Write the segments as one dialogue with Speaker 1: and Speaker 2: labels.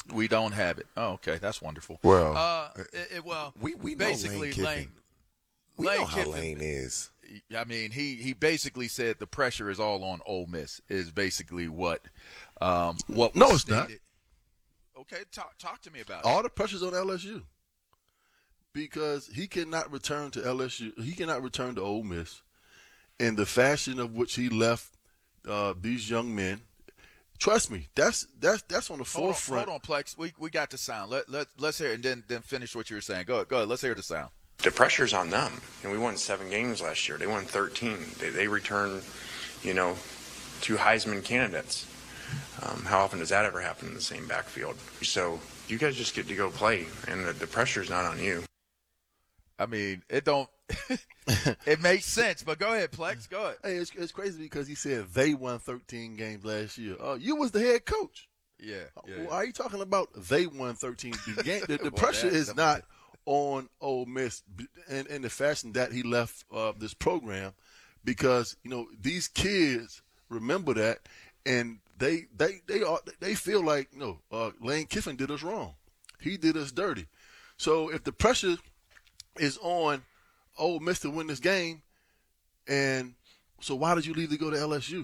Speaker 1: We don't have it. Oh, okay, that's wonderful.
Speaker 2: Well,
Speaker 1: Well,
Speaker 2: we know
Speaker 1: basically,
Speaker 2: Lane Kiffin. We know how
Speaker 1: Kiffin.
Speaker 2: Lane is.
Speaker 1: I mean, he basically said the pressure is all on Ole Miss. Is basically what was
Speaker 3: No, it's
Speaker 1: stated.
Speaker 3: not.
Speaker 1: Okay, talk to me about
Speaker 3: All
Speaker 1: it.
Speaker 3: the pressure's on LSU because he cannot return to LSU. He cannot return to Ole Miss in the fashion of which he left these young men. Trust me, that's on the forefront.
Speaker 1: Hold on, Plex. We got the sound. Let's hear it and then finish what you were saying. Go ahead. Let's hear the sound.
Speaker 4: The pressure's on them. And we won 7 games last year. They won 13. They returned, two Heisman candidates. How often does that ever happen in the same backfield? So you guys just get to go play, and the pressure's not on you.
Speaker 1: I mean, it don't. It makes sense, but go ahead, Plex. Go ahead.
Speaker 3: Hey, it's crazy because he said they won 13 games last year. You was the head coach.
Speaker 1: Yeah.
Speaker 3: Why are you talking about they won 13? The
Speaker 1: Well,
Speaker 3: pressure is not on Ole Miss in the fashion that he left this program, because these kids remember that, and they feel like Lane Kiffin did us wrong. He did us dirty. So if the pressure is on Ole Miss to win this game, and so why did you leave to go to LSU?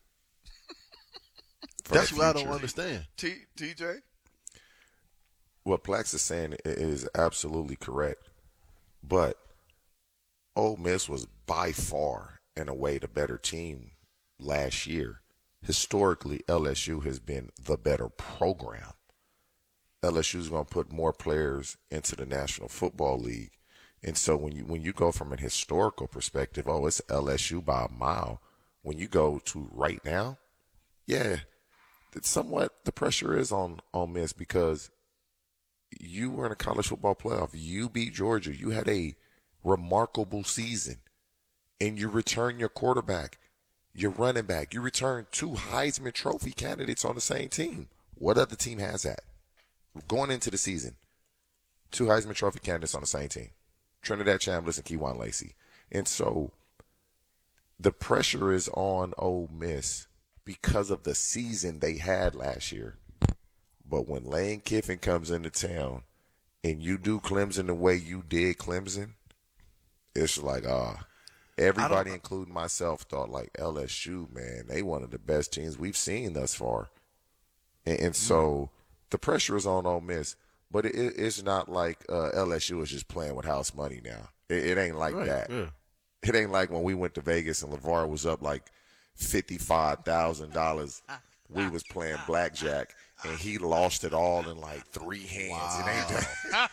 Speaker 3: That's what I don't understand.
Speaker 1: TJ?
Speaker 2: What Plax is saying is absolutely correct. But Ole Miss was by far, in a way, the better team last year. Historically, LSU has been the better program. LSU is going to put more players into the National Football League. And so when you go from an historical perspective, it's LSU by a mile. When you go to right now, yeah, it's somewhat the pressure is on Miss, because you were in a college football playoff. You beat Georgia. You had a remarkable season. And you return your quarterback, your running back. You return 2 Heisman Trophy candidates on the same team. What other team has that? Going into the season, 2 Heisman Trophy candidates on the same team. Trinidad Chambliss and Kewan Lacey. And so the pressure is on Ole Miss because of the season they had last year. But when Lane Kiffin comes into town and you do Clemson the way you did Clemson, it's like, everybody, including myself, thought like LSU, man, they one of the best teams we've seen thus far. And so the pressure is on Ole Miss. But it's not like LSU is just playing with house money now. It ain't like that.
Speaker 3: Yeah.
Speaker 2: It ain't like when we went to Vegas and LeVar was up like $55,000. We was playing blackjack and he lost it all in like 3 hands.
Speaker 3: Wow.
Speaker 2: It ain't that.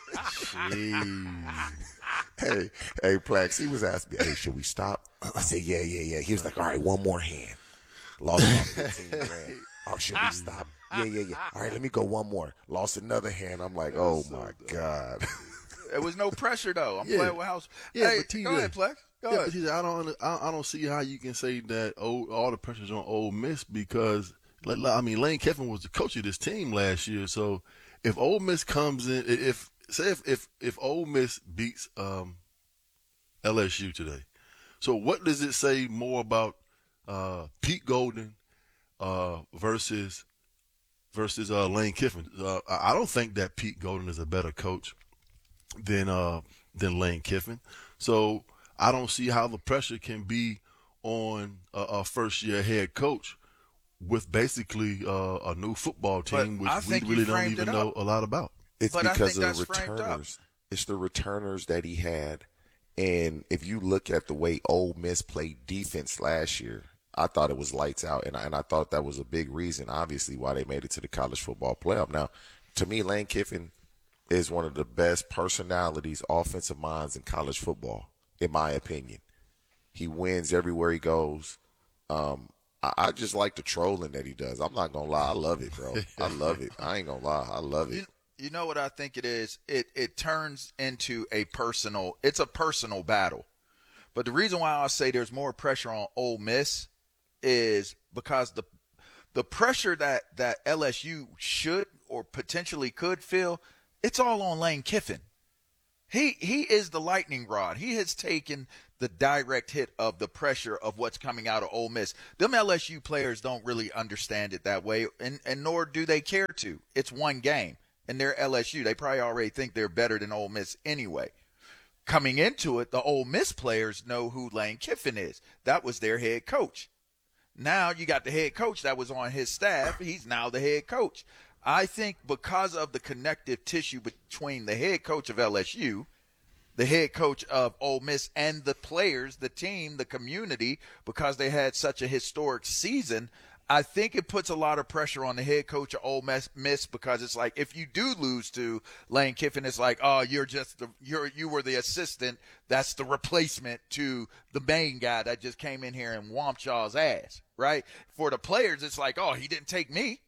Speaker 3: Jeez.
Speaker 2: Hey, Plex, he was asking me, hey, should we stop? I said, yeah. He was like, all right, one more hand. Lost about 15 grand. Oh, should we stop? Yeah. All right, let me go one more. Lost another hand. I'm like, oh, my God.
Speaker 1: There was no pressure, though. I'm playing with house.
Speaker 3: Yeah,
Speaker 1: hey,
Speaker 3: but TJ,
Speaker 1: go ahead, Plex. Go ahead.
Speaker 3: But TJ, I don't see how you can say that all the pressure's on Ole Miss, because, Lane Kiffin was the coach of this team last year. So if Ole Miss comes in, if Ole Miss beats LSU today, so what does it say more about Pete Golden versus Lane Kiffin? I don't think that Pete Golden is a better coach than Lane Kiffin. So I don't see how the pressure can be on a first-year head coach with basically a new football team, which we really don't even know a lot about.
Speaker 2: It's
Speaker 1: But I
Speaker 2: because
Speaker 1: think
Speaker 2: of the
Speaker 1: that's framed up.
Speaker 2: returners. It's the returners that he had. And if you look at the way Ole Miss played defense last year, I thought it was lights out, and I thought that was a big reason, obviously, why they made it to the college football playoff. Now, to me, Lane Kiffin is one of the best personalities, offensive minds in college football, in my opinion. He wins everywhere he goes. I just like the trolling that he does. I'm not going to lie. I love it, bro. I love it. I ain't going to lie. I love it.
Speaker 1: You know what I think it is? It turns into a personal battle. But the reason why I say there's more pressure on Ole Miss is because the pressure that LSU should or potentially could feel, it's all on Lane Kiffin. He is the lightning rod. He has taken the direct hit of the pressure of what's coming out of Ole Miss. Them LSU players don't really understand it that way, and nor do they care to. It's one game, and they're LSU. They probably already think they're better than Ole Miss anyway. Coming into it, the Ole Miss players know who Lane Kiffin is. That was their head coach. Now you got the head coach that was on his staff. He's now the head coach. I think because of the connective tissue between the head coach of LSU, the head coach of Ole Miss, and the players, the team, the community, because they had such a historic season, I think it puts a lot of pressure on the head coach of Ole Miss, because it's like, if you do lose to Lane Kiffin, it's like, oh, you were the assistant. That's the replacement to the main guy that just came in here and whomped y'all's ass, right? For the players, it's like, oh, he didn't take me.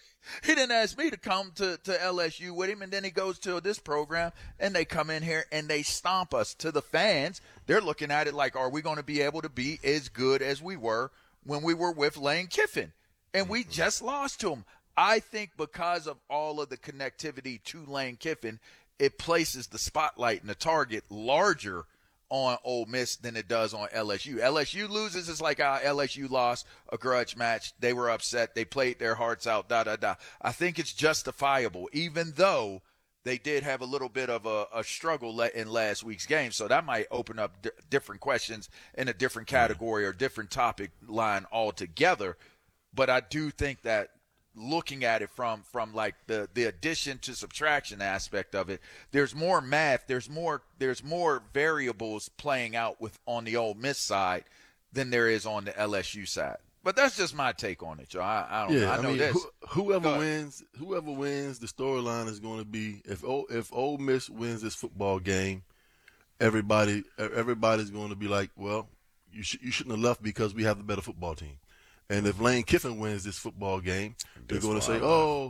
Speaker 1: He didn't ask me to come to LSU with him, and then he goes to this program, and they come in here and they stomp us. To the fans, they're looking at it like, are we going to be able to be as good as we were when we were with Lane Kiffin? And we just lost to him. I think because of all of the connectivity to Lane Kiffin, it places the spotlight and the target larger on Ole Miss than it does on LSU. LSU loses, it's like LSU lost a grudge match. They were upset. They played their hearts out, I think it's justifiable, even though they did have a little bit of a struggle in last week's game. So that might open up different questions in a different category or different topic line altogether. But I do think that looking at it from like the addition to subtraction aspect of it, there's more math, there's more variables playing out on the Ole Miss side than there is on the LSU side. But that's just my take on it, y'all. I don't know. I know this.
Speaker 3: Whoever wins, the storyline is going to be, if Ole Miss wins this football game, everybody's going to be like, well, you shouldn't have left because we have the better football team. And if Lane Kiffin wins this football game, they're going to say,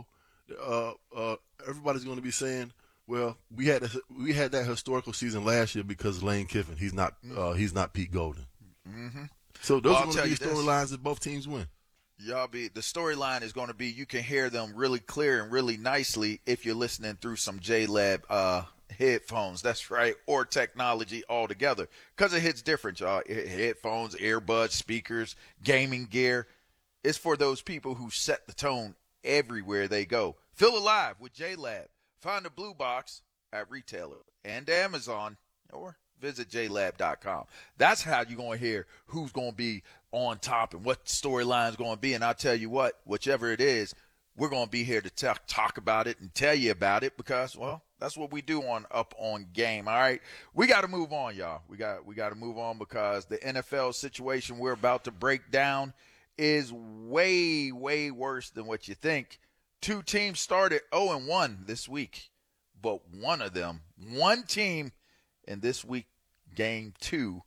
Speaker 3: everybody's going to be saying, well, we had that historical season last year because Lane Kiffin. He's not Pete Golden. Mm-hmm. So those are going to be storylines that both teams win.
Speaker 1: The storyline is going to be, you can hear them really clear and really nicely if you're listening through some JLab headphones. That's right, or technology altogether, because it hits different, y'all. Headphones, earbuds, speakers, gaming gear. It's for those people who set the tone everywhere they go. Feel alive with JLab. Find the blue box at retailer and Amazon, or visit JLab.com. That's how you're going to hear who's going to be on top and what storyline is going to be. And I'll tell you what, whichever it is, we're going to be here to talk about it and tell you about it, because, well, that's what we do on Up On Game. All right, we got to move on, y'all. We got to move on, because the NFL situation we're about to break down is way, way worse than what you think. Two teams started 0-1 this week, but one team in this week, game 2,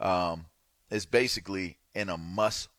Speaker 1: is basically in a must-win,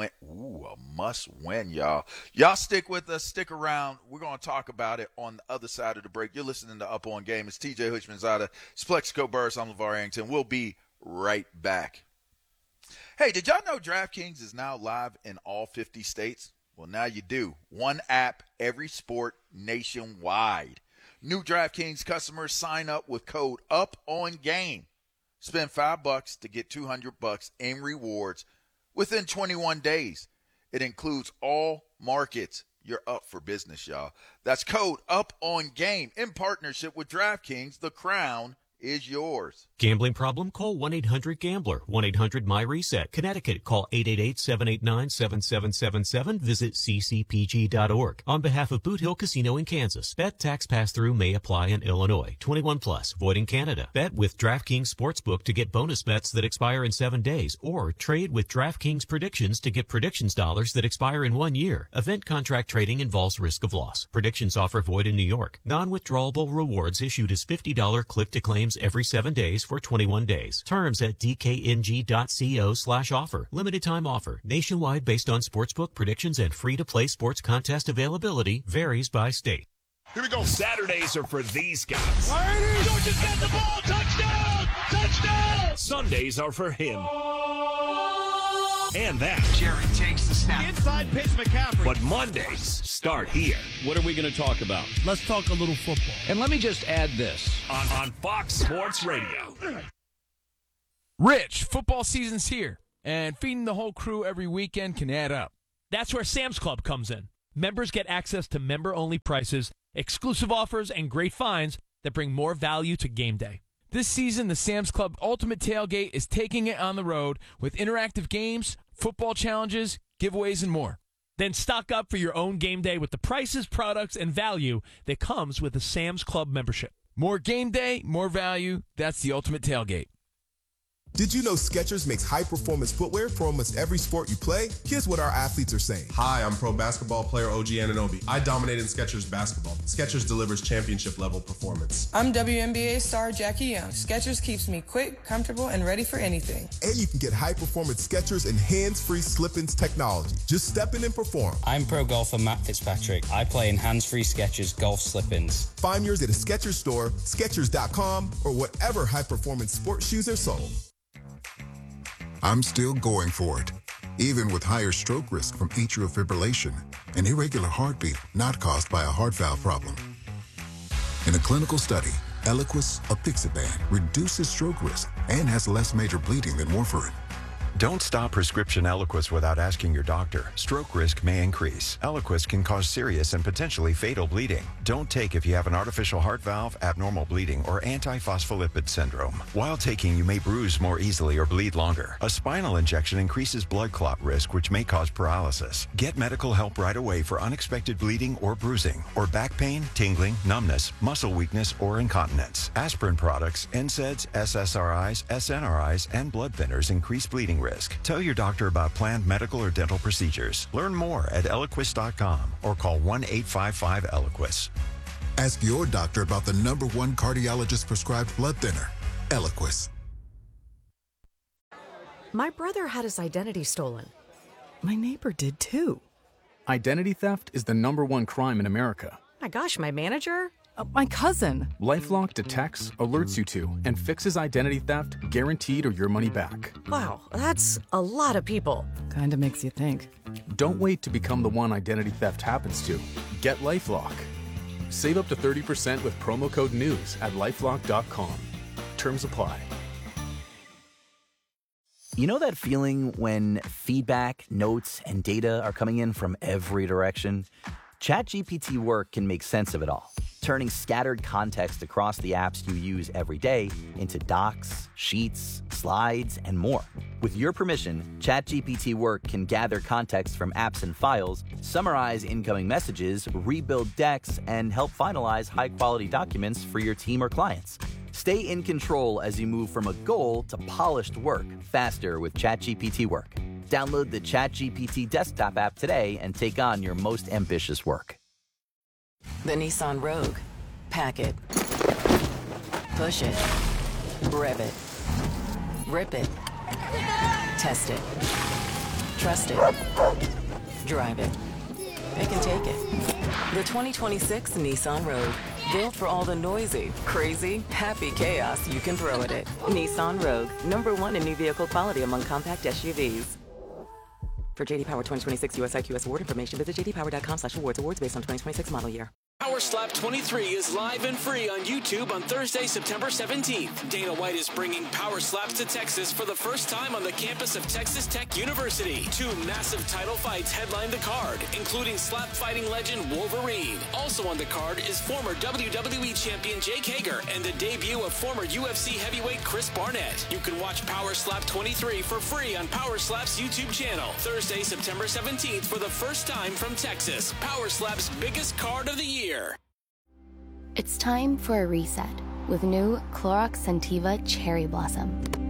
Speaker 1: y'all. Y'all stick with us. Stick around. We're going to talk about it on the other side of the break. You're listening to Up On Game. It's TJ Hutchmanzada. It's Plexico Burris. I'm LeVar Arrington. We'll be right back. Hey, did y'all know DraftKings is now live in all 50 states? Well, now you do. One app, every sport, nationwide. New DraftKings customers sign up with code UPONGAME. Spend $5 to get $200 in rewards within 21 days. It includes all markets. You're up for business, y'all. That's code UPONGAME in partnership with DraftKings. The crown is yours.
Speaker 5: Gambling problem? Call 1-800-GAMBLER. 1-800-MY-RESET. Connecticut, call 888-789-7777. Visit ccpg.org. On behalf of Boot Hill Casino in Kansas, bet tax pass-through may apply in Illinois. 21 plus, void in Canada. Bet with DraftKings Sportsbook to get bonus bets that expire in 7 days, or trade with DraftKings Predictions to get predictions dollars that expire in 1 year. Event contract trading involves risk of loss. Predictions offer void in New York. Non-withdrawable rewards issued as $50 click-to-claims every 7 days for 21 days. Terms at dkng.co/offer. Limited time offer. Nationwide based on sportsbook predictions and free-to-play sports contest availability. Varies by state.
Speaker 6: Here we go. Saturdays are for these guys. Georgia's got the ball. Touchdown! Touchdown! Sundays are for him. And that.
Speaker 7: Jerry takes the snap. Inside pitch, McCaffrey.
Speaker 6: But Mondays start here.
Speaker 8: What are we going to talk about?
Speaker 9: Let's talk a little football.
Speaker 8: And let me just add this.
Speaker 6: On Fox Sports Radio.
Speaker 8: Rich, football season's here, and feeding the whole crew every weekend can add up.
Speaker 6: That's where Sam's Club comes in. Members get access to member-only prices, exclusive offers, and great finds that bring more value to game day.
Speaker 8: This season, the Sam's Club Ultimate Tailgate is taking it on the road with interactive games, football challenges, giveaways, and more.
Speaker 6: Then stock up for your own game day with the prices, products, and value that comes with a Sam's Club membership.
Speaker 8: More game day, more value. That's the Ultimate Tailgate.
Speaker 9: Did you know Skechers makes high-performance footwear for almost every sport you play? Here's what our athletes are saying.
Speaker 10: Hi, I'm pro basketball player OG Anunoby. I dominate in Skechers basketball. Skechers delivers championship-level performance.
Speaker 11: I'm WNBA star Jackie Young. Skechers keeps me quick, comfortable, and ready for anything.
Speaker 9: And you can get high-performance Skechers and hands-free slip-ins technology. Just step in and perform.
Speaker 12: I'm pro golfer Matt Fitzpatrick. I play in hands-free Skechers golf slip-ins.
Speaker 9: Find yours at a Skechers store, Skechers.com, or whatever high-performance sports shoes are sold.
Speaker 13: I'm still going for it, even with higher stroke risk from atrial fibrillation, an irregular heartbeat not caused by a heart valve problem. In a clinical study, Eliquis apixaban reduces stroke risk and has less major bleeding than warfarin.
Speaker 14: Don't stop prescription Eliquis without asking your doctor. Stroke risk may increase. Eliquis can cause serious and potentially fatal bleeding. Don't take if you have an artificial heart valve, abnormal bleeding, or antiphospholipid syndrome. While taking, you may bruise more easily or bleed longer. A spinal injection increases blood clot risk, which may cause paralysis. Get medical help right away for unexpected bleeding or bruising, or back pain, tingling, numbness, muscle weakness, or incontinence. Aspirin products, NSAIDs, SSRIs, SNRIs, and blood thinners increase bleeding risk. Tell your doctor about planned medical or dental procedures. Learn more at Eliquis.com or call 1-855-ELIQUIS.
Speaker 13: Ask your doctor about the #1 cardiologist prescribed blood thinner, Eliquis.
Speaker 15: My brother had his identity stolen. My neighbor did too.
Speaker 16: Identity theft is the #1 crime in America.
Speaker 15: My gosh, my manager? My cousin.
Speaker 16: LifeLock detects, alerts you to, and fixes identity theft guaranteed or your money back.
Speaker 15: Wow, that's a lot of people. Kinda makes you think.
Speaker 16: Don't wait to become the one identity theft happens to. Get LifeLock. Save up to 30% with promo code NEWS at LifeLock.com. Terms apply.
Speaker 17: You know that feeling when feedback, notes, and data are coming in from every direction? ChatGPT Work can make sense of it all, turning scattered context across the apps you use every day into docs, sheets, slides, and more. With your permission, ChatGPT Work can gather context from apps and files, summarize incoming messages, rebuild decks, and help finalize high-quality documents for your team or clients. Stay in control as you move from a goal to polished work faster with ChatGPT Work. Download the ChatGPT desktop app today and take on your most ambitious work.
Speaker 18: The Nissan Rogue. Pack it. Push it. Rev it. Rip it. Test it. Trust it. Drive it. It can take it. The 2026 Nissan Rogue. Built for all the noisy, crazy, happy chaos you can throw at it. Nissan Rogue. #1 in new vehicle quality among compact SUVs. For JD Power 2026 US IQS award information, visit jdpower.com/awards. Awards based on 2026 model year.
Speaker 6: Power Slap 23 is live and free on YouTube on Thursday, September 17th. Dana White is bringing Power Slaps to Texas for the first time on the campus of Texas Tech University. 2 massive title fights headline the card, including slap fighting legend Wolverine. Also on the card is former WWE champion Jake Hager and the debut of former UFC heavyweight Chris Barnett. You can watch Power Slap 23 for free on Power Slap's YouTube channel. Thursday, September 17th for the first time from Texas. Power Slap's biggest card of the year.
Speaker 19: It's time for a reset with new Clorox Scentiva Cherry Blossom.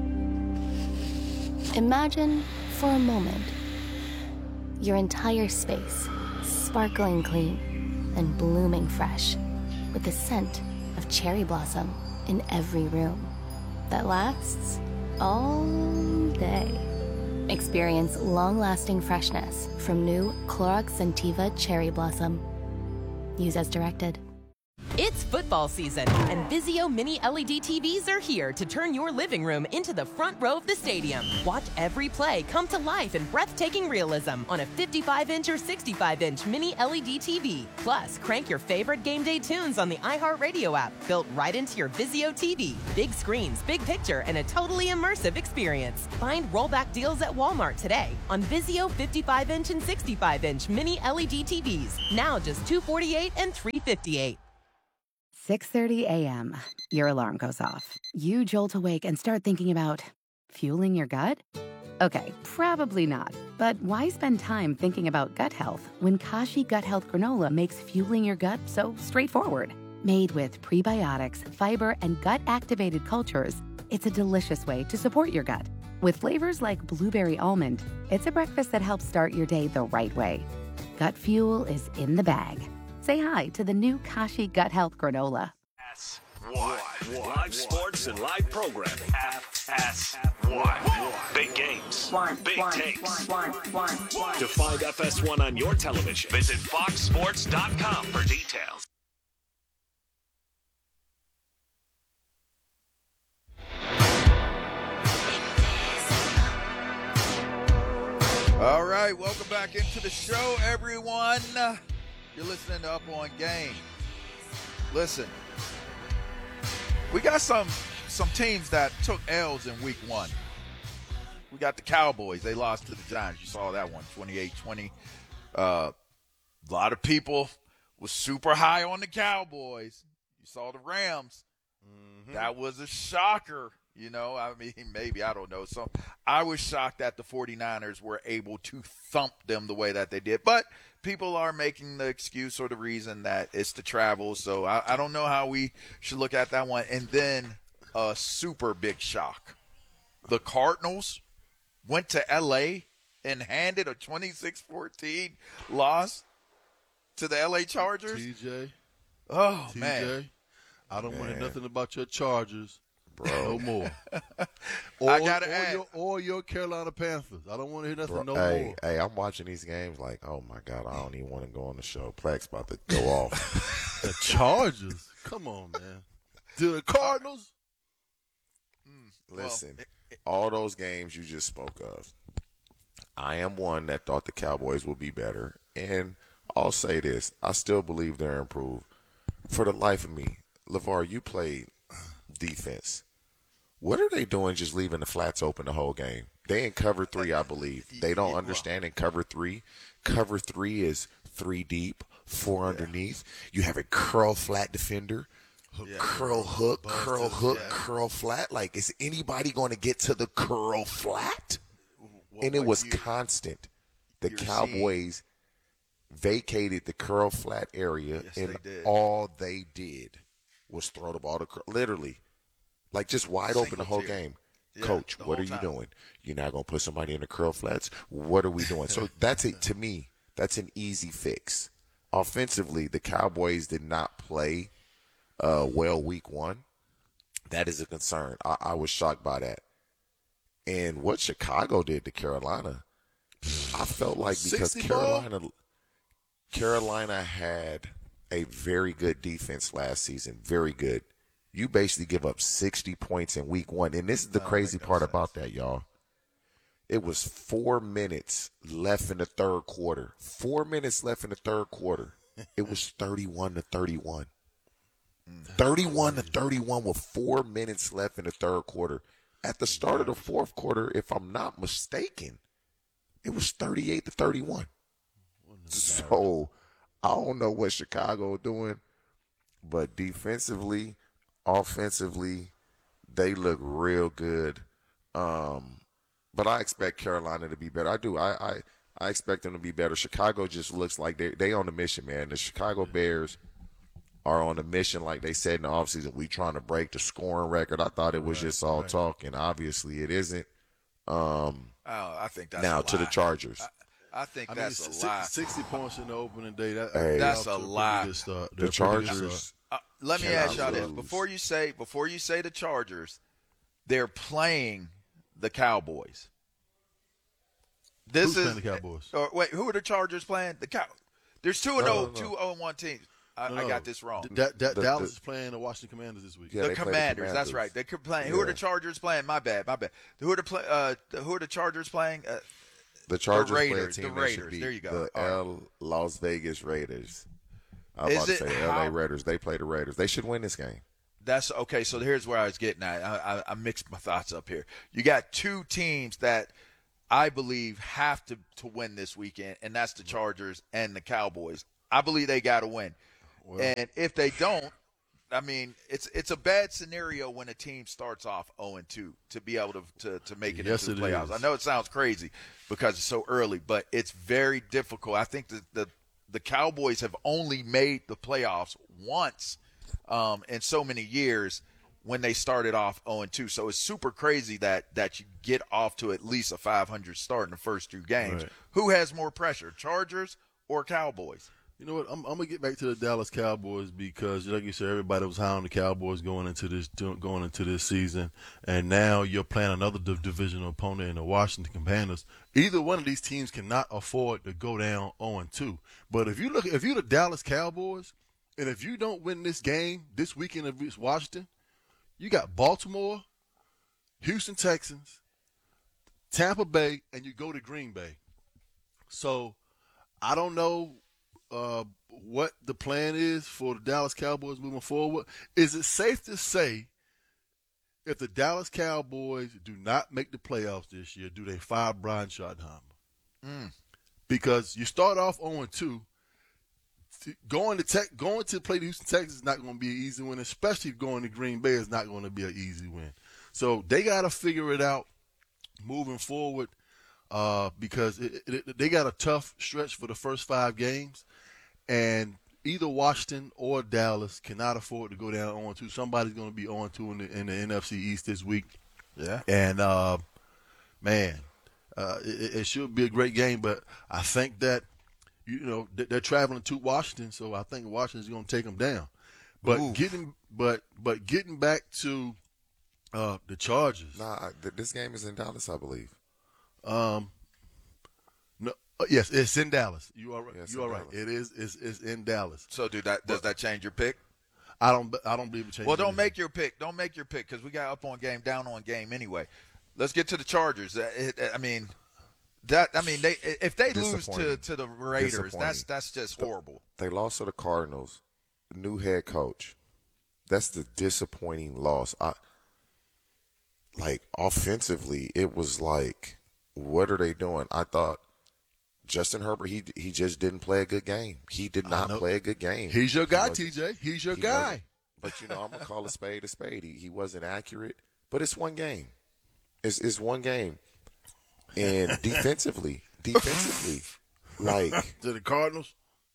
Speaker 19: Imagine, for a moment, your entire space sparkling clean and blooming fresh with the scent of cherry blossom in every room that lasts all day. Experience long-lasting freshness from new Clorox Scentiva Cherry Blossom. Use as directed.
Speaker 20: It's football season, and Vizio Mini LED TVs are here to turn your living room into the front row of the stadium. Watch every play come to life in breathtaking realism on a 55-inch or 65-inch Mini LED TV. Plus, crank your favorite game day tunes on the iHeartRadio app, built right into your Vizio TV. Big screens, big picture, and a totally immersive experience. Find rollback deals at Walmart today on Vizio 55-inch and 65-inch Mini LED TVs. Now just $248 and $358.
Speaker 21: 6:30 a.m. Your alarm goes off. You jolt awake and start thinking about fueling your gut? Okay, probably not. But why spend time thinking about gut health when Kashi Gut Health Granola makes fueling your gut so straightforward? Made with prebiotics, fiber, and gut-activated cultures, it's a delicious way to support your gut. With flavors like blueberry almond, it's a breakfast that helps start your day the right way. Gut fuel is in the bag. Say hi to the new Kashi Gut Health Granola.
Speaker 22: FS1. Live sports and live programming. FS1. Big games. Big takes. To find FS1 on your television, visit foxsports.com for details.
Speaker 1: All right, welcome back into the show, everyone. You're listening to Up On Game. Listen, we got some teams that took L's in week one. We got the Cowboys. They lost to the Giants. You saw that one, 28-20. A lot of people was super high on the Cowboys. You saw the Rams. That was a shocker. You know, I mean, maybe, I don't know. So I was shocked that the 49ers were able to thump them the way that they did. But people are making the excuse or the reason that it's the travel. So I don't know how we should look at that one. And then a super big shock. The Cardinals went to L.A. and handed a 26-14 loss to the L.A. Chargers.
Speaker 3: TJ.
Speaker 1: Oh, man.
Speaker 3: I don't want to hear nothing about your Chargers.
Speaker 2: Bro.
Speaker 3: No more.
Speaker 1: I gotta add.
Speaker 3: Or your Carolina Panthers. I don't want to hear nothing more.
Speaker 2: Hey, I'm watching these games like, oh, my God, I don't even want to go on the show. Plex about to go off.
Speaker 3: The Chargers? Come on, man. To the Cardinals?
Speaker 2: Listen, all those games you just spoke of, I am one that thought the Cowboys would be better. And I'll say this. I still believe they're improved. For the life of me, LeVar, you played defense. What are they doing just leaving the flats open the whole game? They in cover 3, I believe. They don't understand in cover 3. Cover 3 is 3 deep, 4 underneath. You have a curl flat defender, curl hook, curl flat. Like, is anybody going to get to the curl flat? And it was constant. The Cowboys vacated the curl flat area, and all they did was throw the ball to literally, like, just wide open the whole game. Coach, what are you doing? You're not going to put somebody in the curl flats? What are we doing? So that's it. To me, that's an easy fix. Offensively, the Cowboys did not play well week one. That is a concern. I was shocked by that. And what Chicago did to Carolina, I felt like because Carolina had a very good defense last season, very good. You basically give up 60 points in week one. And this is the crazy part about that, y'all. It was 4 minutes left in the third quarter. 4 minutes left in the third quarter. It was 31-31. 31-31 with 4 minutes left in the third quarter. At the start of the fourth quarter, if I'm not mistaken, it was 38-31. So I don't know what Chicago doing, but defensively, offensively, they look real good. But I expect Carolina to be better. I do. I expect them to be better. Chicago just looks like they on a mission, man. The Chicago Bears are on a mission, like they said in the offseason. We trying to break the scoring record. I thought it was just all talk, and obviously it isn't.
Speaker 1: I think that's
Speaker 2: now
Speaker 1: a
Speaker 2: to
Speaker 1: lie.
Speaker 2: the Chargers.
Speaker 1: I think that's a lie.
Speaker 3: 60 points in the opening day.
Speaker 1: That's a lie.
Speaker 2: The Chargers.
Speaker 1: Let me ask y'all this: before you say the Chargers, they're playing the Cowboys.
Speaker 3: Who's playing the Cowboys?
Speaker 1: Wait, who are the Chargers playing? There's 2-0, 2-0-1 teams. I got this wrong.
Speaker 3: Dallas is playing the Washington Commanders this week.
Speaker 1: Yeah, the Commanders. That's right. They're playing. Who are the Chargers playing? My bad. Who are the Chargers playing?
Speaker 2: The Chargers
Speaker 1: the Raiders.
Speaker 2: play a team
Speaker 1: the
Speaker 2: that should
Speaker 1: Raiders.
Speaker 2: be
Speaker 1: There you go.
Speaker 2: The Las Vegas Raiders. I'm about to say LA Raiders. They play the Raiders. They should win this game.
Speaker 1: That's okay. So here's where I was getting at. I mixed my thoughts up here. You got two teams that I believe have to win this weekend, and that's the Chargers and the Cowboys. I believe they got to win. Well, and if they don't, I mean, it's a bad scenario when a team starts off 0-2 to be able to make it into the playoffs. I know it sounds crazy because it's so early, but it's very difficult. I think the Cowboys have only made the playoffs once in so many years when they started off 0-2. So it's super crazy that you get off to at least a 500 start in the first two games. Right. Who has more pressure, Chargers or Cowboys?
Speaker 3: You know what? I'm gonna get back to the Dallas Cowboys because, like you said, everybody was high on the Cowboys going into this season, and now you're playing another divisional opponent in the Washington Commanders. Either one of these teams cannot afford to go down 0-2. But if you're the Dallas Cowboys, and if you don't win this game this weekend against Washington, you got Baltimore, Houston Texans, Tampa Bay, and you go to Green Bay. So I don't know what the plan is for the Dallas Cowboys moving forward. Is it safe to say if the Dallas Cowboys do not make the playoffs this year, do they fire Brian Schottenheimer? Because you start off 0-2. Going to play the Houston Texans is not going to be an easy win, especially going to Green Bay is not going to be an easy win. So they got to figure it out moving forward because they got a tough stretch for the first 5 games, and either Washington or Dallas cannot afford to go down 0-2. Somebody's going to be 0-2 in the NFC East this week.
Speaker 1: Yeah.
Speaker 3: And, it should be a great game, but I think that, you know, they're traveling to Washington, so I think Washington's going to take them down. But getting back to the Chargers.
Speaker 2: Nah, this game is in Dallas, I believe.
Speaker 3: No, yes, it's in Dallas. You are right. You are right. It is. It's in Dallas.
Speaker 1: So, does that change your pick?
Speaker 3: I don't believe it changes.
Speaker 1: Well, don't make your pick. Don't make your pick because we got up on game, down on game anyway. Let's get to the Chargers. If they lose to the Raiders, that's just horrible.
Speaker 2: They lost to the Cardinals. New head coach. That's the disappointing loss. Offensively, it was like, what are they doing? I thought Justin Herbert, he just didn't play a good game. He did not play a good game.
Speaker 3: He's your guy, TJ. He's your guy.
Speaker 2: But, I'm going to call a spade a spade. He wasn't accurate. But it's one game. It's one game. And defensively, like
Speaker 3: to the Cardinals,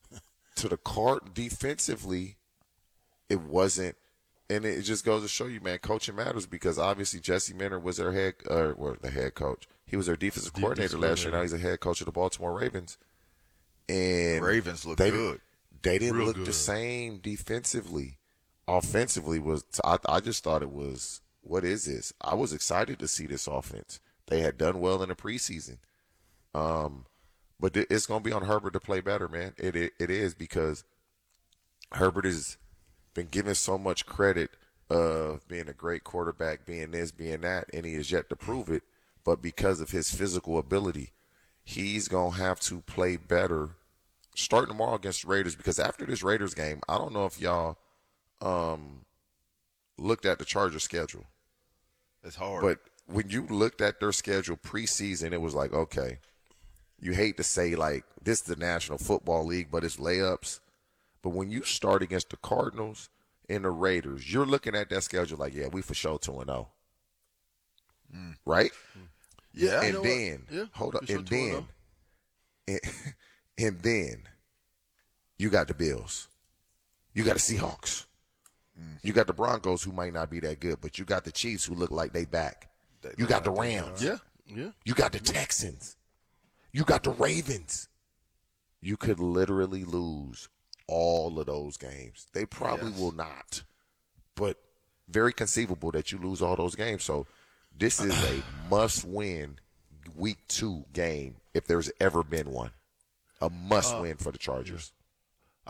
Speaker 2: defensively, it wasn't, and it just goes to show you, man, coaching matters because obviously Jesse Minter was their the head coach. He was their defensive coordinator last year. Now he's the head coach of the Baltimore Ravens. And
Speaker 1: Ravens look good.
Speaker 2: They didn't look the same defensively. Offensively I just thought it was, what is this? I was excited to see this offense. They had done well in the preseason. But it's going to be on Herbert to play better, man. It is because Herbert has been given so much credit of being a great quarterback, being this, being that, and he has yet to prove it. But because of his physical ability, he's going to have to play better starting tomorrow against the Raiders because after this Raiders game, I don't know if y'all looked at the Chargers schedule.
Speaker 1: It's hard.
Speaker 2: But when you looked at their schedule preseason, it was like, okay, you hate to say like this is the National Football League, but it's layups. But when you start against the Cardinals and the Raiders, you're looking at that schedule like, yeah, we for sure 2-0. Right?
Speaker 3: Yeah.
Speaker 2: And then, hold up. And then you got the Bills. You got the Seahawks. You got the Broncos who might not be that good, but you got the Chiefs who look like they back. You got the Rams.
Speaker 3: Yeah.
Speaker 2: You got the Texans. You got the Ravens. You could literally lose all of those games. They probably will not, but very conceivable that you lose all those games. So this is a must-win Week 2 game if there's ever been one. A must-win for the Chargers.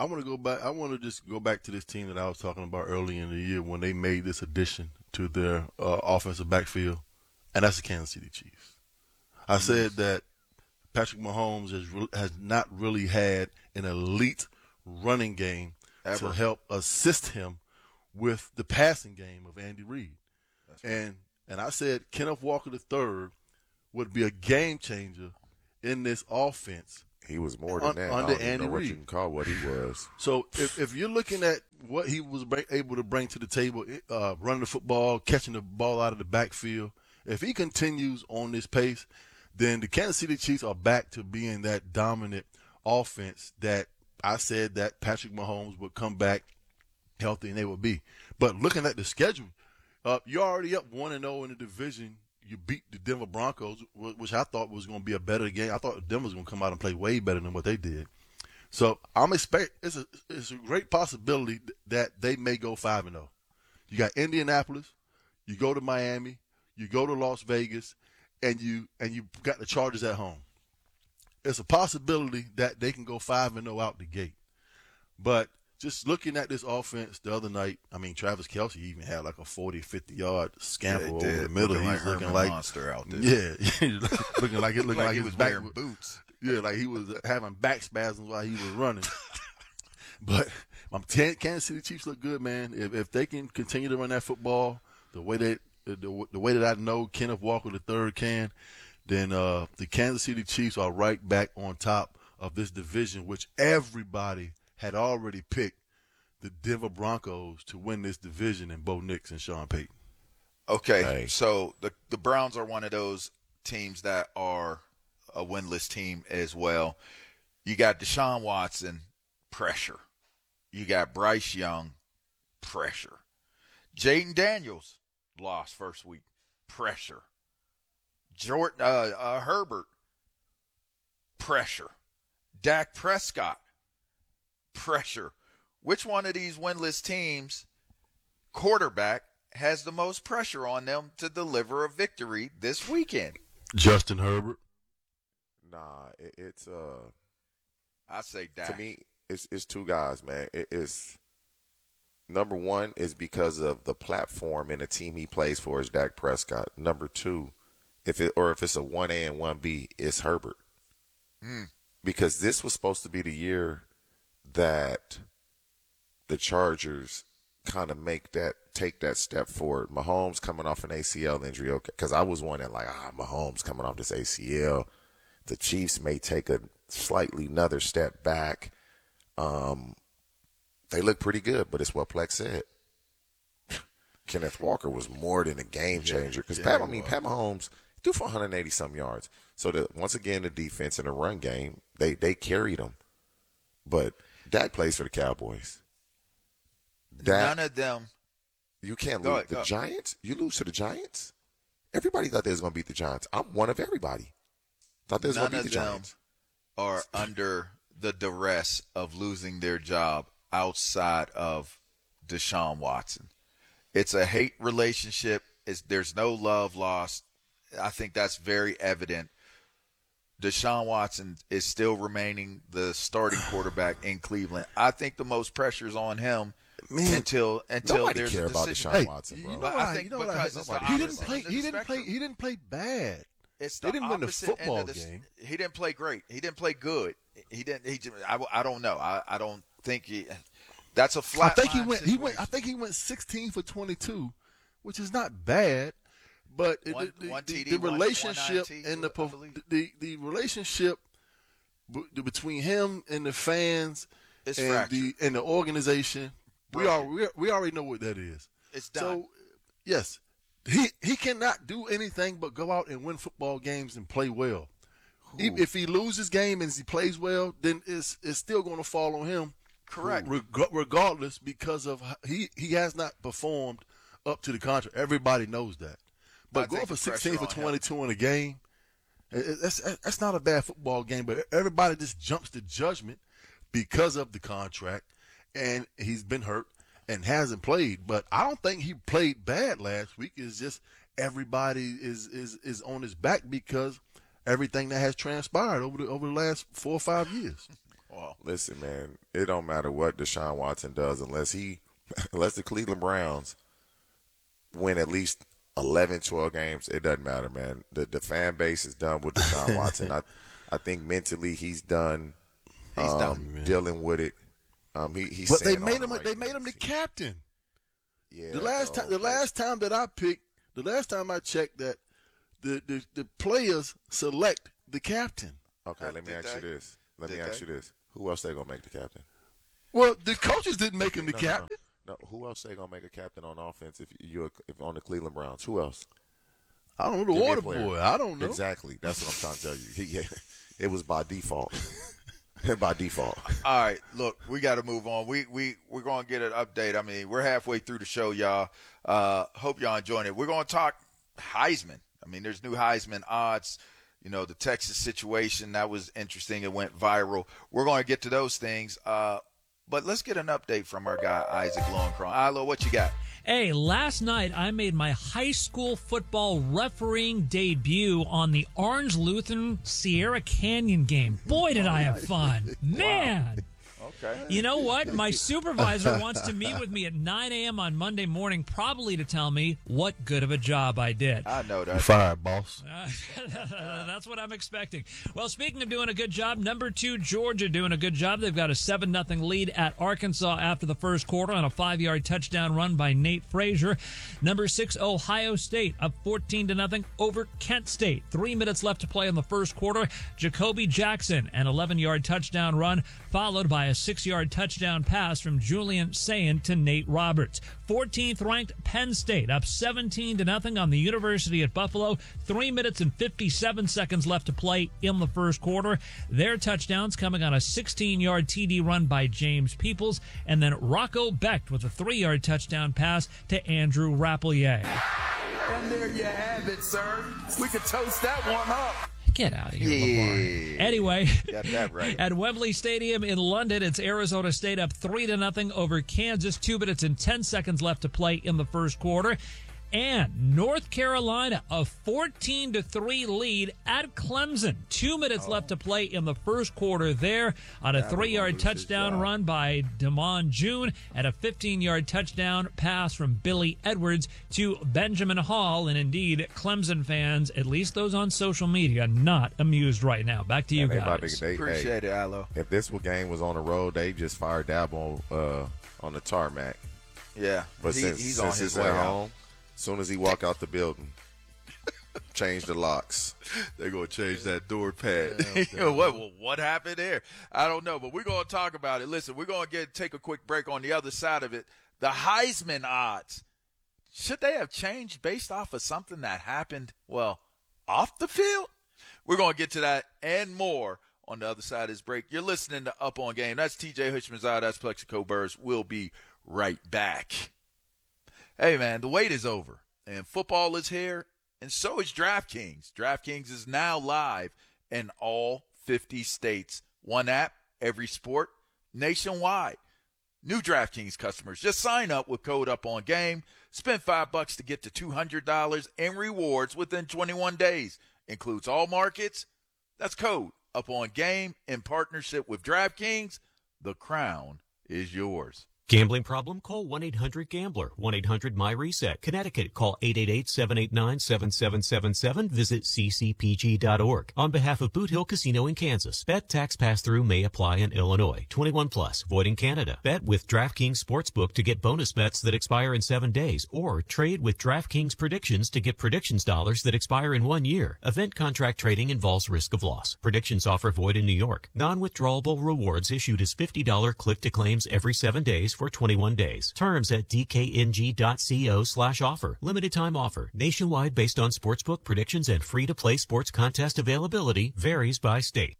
Speaker 3: I want to just go back to this team that I was talking about early in the year when they made this addition to their offensive backfield, and that's the Kansas City Chiefs. I said that Patrick Mahomes has not really had an elite running game to help assist him with the passing game of Andy Reid. And I said Kenneth Walker III would be a game changer in this offense.
Speaker 2: He was more than that.
Speaker 3: Under
Speaker 2: I don't
Speaker 3: Andy
Speaker 2: know what
Speaker 3: Reid.
Speaker 2: you can call what he was.
Speaker 3: So if you're looking at what he was able to bring to the table, running the football, catching the ball out of the backfield, if he continues on this pace, then the Kansas City Chiefs are back to being that dominant offense that I said that Patrick Mahomes would come back healthy and they would be. But looking at the schedule, you're already up 1-0 in the division. You beat the Denver Broncos, which I thought was going to be a better game. I thought Denver was going to come out and play way better than what they did. So I'm it's a great possibility that they may go 5-0. You got Indianapolis, you go to Miami, you go to Las Vegas, and you got the Chargers at home. It's a possibility that they can go 5-0 out the gate. But just looking at this offense the other night, I mean, Travis Kelce even had like a 40, 50-yard scamper over the middle. He's looking like
Speaker 1: monster out there.
Speaker 3: Yeah, looking like
Speaker 1: he was wearing boots.
Speaker 3: Yeah, like he was having back spasms while he was running. But Kansas City Chiefs look good, man. If they can continue to run that football the way that I know Kenneth Walker III can, then the Kansas City Chiefs are right back on top of this division, which everybody had already picked the Denver Broncos to win this division in Bo Nix and Sean Payton.
Speaker 1: Okay, so the Browns are one of those teams that are a winless team as well. You got Deshaun Watson, pressure. You got Bryce Young, pressure. Jaden Daniels lost first week, pressure. Herbert, pressure. Dak Prescott, pressure. Which one of these winless teams quarterback has the most pressure on them to deliver a victory this weekend?
Speaker 3: Justin Herbert.
Speaker 2: Nah, it's
Speaker 1: I say Dak.
Speaker 2: To me, it's two guys, man. It's number one is because of the platform and the team he plays for is Dak Prescott. Number two, if it's a 1A and 1B, it's Herbert. Because this was supposed to be the year that the Chargers kind of take that step forward. Mahomes coming off an ACL injury, okay, because I was wondering like, Mahomes coming off this ACL, the Chiefs may take a slightly another step back. They look pretty good, but it's what Plex said. Kenneth Walker was more than a game changer because Pat Mahomes threw for 180-some yards. So once again, the defense and the run game, they carried them. But Dak plays for the Cowboys.
Speaker 1: None of them.
Speaker 2: You can't lose. The Giants? You lose to the Giants? Everybody thought they was going to beat the Giants. I'm one of everybody. Thought they was going to beat the Giants.
Speaker 1: None of them are under the duress of losing their job outside of Deshaun Watson. It's a hate relationship. There's no love lost. I think that's very evident. Deshaun Watson is still remaining the starting quarterback in Cleveland. I think the most pressure is on him until there's a decision.
Speaker 2: Deshaun Watson, bro.
Speaker 1: I think because it's the opposite end of the spectrum.
Speaker 3: He didn't play bad.
Speaker 1: It's
Speaker 3: they didn't win the football game.
Speaker 1: He didn't play great. He didn't play good. I don't know. I don't think he. That's a flat.
Speaker 3: I think he went 16 for 22, which is not bad. But the relationship and the relationship between him and the fans and the organization, we already know what that is.
Speaker 1: It's done.
Speaker 3: So yes, he cannot do anything but go out and win football games and play well. If he loses game and he plays well, then it's still going to fall on him.
Speaker 1: Correct.
Speaker 3: Regardless, because of he has not performed up to the contract. Everybody knows that. But going for 16 for 22 in a game, that's not a bad football game. But everybody just jumps to judgment because of the contract, and he's been hurt and hasn't played. But I don't think he played bad last week. It's just everybody is on his back because everything that has transpired over the last 4 or 5 years.
Speaker 2: Listen, man, it don't matter what Deshaun Watson does unless the Cleveland Browns win at least 11, 12 games. It doesn't matter, man. The fan base is done with Deshaun Watson. I think mentally he's done.
Speaker 1: He's done
Speaker 2: dealing with it. He's.
Speaker 3: But they made him the captain.
Speaker 2: Yeah.
Speaker 3: The last time that I picked, the last time I checked that, the players select the captain.
Speaker 2: Okay, let me ask you this. Who else they gonna make the captain?
Speaker 3: Well, the coaches didn't make him the captain.
Speaker 2: No, who else they gonna make a captain on offense if on the Cleveland Browns? Who else?
Speaker 3: I don't know. The water boy. I don't know.
Speaker 2: Exactly. That's what I'm trying to tell you. It was by default. By default.
Speaker 1: All right, look, we got to move on. We're going to get an update. I mean, we're halfway through the show, y'all. Hope y'all enjoying it. We're going to talk Heisman. I mean, there's new Heisman odds. You know, the Texas situation, that was interesting. It went viral. We're going to get to those things. But let's get an update from our guy, Isaac Lowenkron. Ilo, what you got?
Speaker 4: Hey, last night I made my high school football refereeing debut on the Orange Lutheran Sierra Canyon game. Boy, did I have fun. Man.
Speaker 1: Okay.
Speaker 4: You know what? My supervisor wants to meet with me at 9 a.m. on Monday morning, probably to tell me what good of a job I did.
Speaker 1: I know that.
Speaker 3: You're fired, boss.
Speaker 4: That's what I'm expecting. Well, speaking of doing a good job, number 2, Georgia doing a good job. They've got a 7-0 lead at Arkansas after the first quarter on a 5-yard touchdown run by Nate Frazier. Number 6, Ohio State up 14-0 over Kent State. 3 minutes left to play in the first quarter. Jacoby Jackson, an 11-yard touchdown run, followed by a 6-yard touchdown pass from Julian Sayin to Nate Roberts. 14th ranked Penn State up 17-0 on the University at Buffalo. 3 minutes and 57 seconds left to play in the first quarter. Their touchdowns coming on a 16-yard TD run by James Peoples, and then Rocco Becht with a 3-yard touchdown pass to Andrew Rapplier.
Speaker 1: And there you have it, sir. We could toast that one up.
Speaker 4: Get out of here, LeVar. Anyway,
Speaker 1: got that right.
Speaker 4: At Wembley Stadium in London, it's Arizona State up 3-0 over Kansas. 2 minutes and 10 seconds left to play in the first quarter. And North Carolina, a 14-3 lead at Clemson. 2 minutes left to play in the first quarter there on a 3-yard touchdown run by Damon June and a 15-yard touchdown pass from Billy Edwards to Benjamin Hall. And indeed, Clemson fans, at least those on social media, not amused right now. Back to you guys.
Speaker 1: Appreciate it, Ilo.
Speaker 2: If this game was on the road, they just fired Dabo on the tarmac.
Speaker 1: Yeah,
Speaker 2: but
Speaker 1: he's on his way
Speaker 2: home. As soon as he walk out the building, change the locks.
Speaker 3: They're going to change that door pad.
Speaker 1: What happened there? I don't know, but we're going to talk about it. Listen, we're going to take a quick break on the other side of it. The Heisman odds, should they have changed based off of something that happened, off the field? We're going to get to that and more on the other side of this break. You're listening to Up On Game. That's TJ Hushmanzada. That's Plexico Burrs. We'll be right back. Hey, man, the wait is over, and football is here, and so is DraftKings. DraftKings is now live in all 50 states. One app, every sport, nationwide. New DraftKings customers, just sign up with code UPONGAME. Spend $5 to get to $200 in rewards within 21 days. Includes all markets. That's code UPONGAME in partnership with DraftKings. The crown is yours.
Speaker 5: Gambling problem? Call 1-800-GAMBLER. 1-800-MY-RESET. Connecticut, call 888-789-7777. Visit ccpg.org. On behalf of Boot Hill Casino in Kansas, bet tax pass-through may apply in Illinois. 21 plus, void in Canada. Bet with DraftKings Sportsbook to get bonus bets that expire in 7 days, or trade with DraftKings Predictions to get predictions dollars that expire in 1 year. Event contract trading involves risk of loss. Predictions offer void in New York. Non-withdrawable rewards issued as $50 click-to-claims every 7 days for 21 days. Terms at dkng.co/offer. Limited time offer. Nationwide based on sportsbook predictions and free-to-play sports contest availability. Varies by state.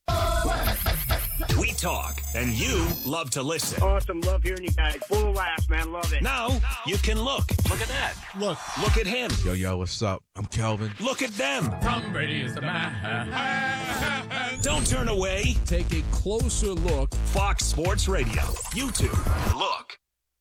Speaker 22: We talk, and you love to listen.
Speaker 23: Awesome. Love hearing you guys. Full of laughs, man. Love it.
Speaker 22: Now you can look. Look at that. Look at him.
Speaker 3: Yo, what's up? I'm Calvin.
Speaker 22: Look at them.
Speaker 8: Tom Brady is the man.
Speaker 22: Don't turn away.
Speaker 8: Take a closer look.
Speaker 22: Fox Sports Radio. YouTube. Look.